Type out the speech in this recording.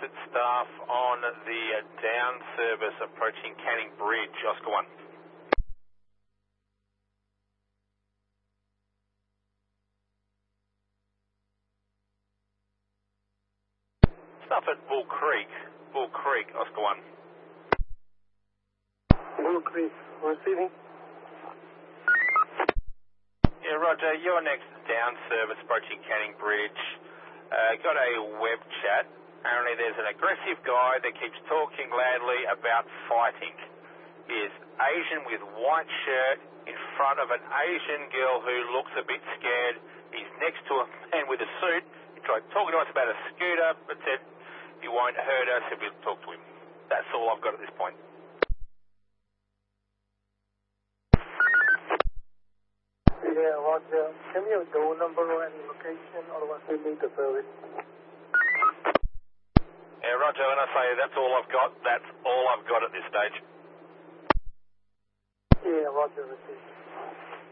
Transit staff on the down service approaching Canning Bridge. Oscar 1. Stuff at Bull Creek, Oscar 1. Bull Creek, receiving. Yeah, Roger, your next down service approaching Canning Bridge. Got a web chat. Apparently there's an aggressive guy that keeps talking loudly about fighting. He is Asian with white shirt in front of an Asian girl who looks a bit scared. He's next to a man with a suit. He tried talking to us about a scooter, but said he won't hurt us if we talk to him. That's all I've got at this point. Yeah, Roger. Can you have door number and location, otherwise we need the service? Yeah, Roger, when I say that's all I've got at this stage. Yeah, Roger, receiving.